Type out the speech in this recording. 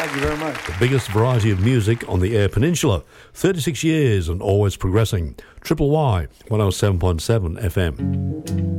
Thank you very much. The biggest variety of music on the Eyre Peninsula. 36 years and always progressing. Triple Y, 107.7 FM.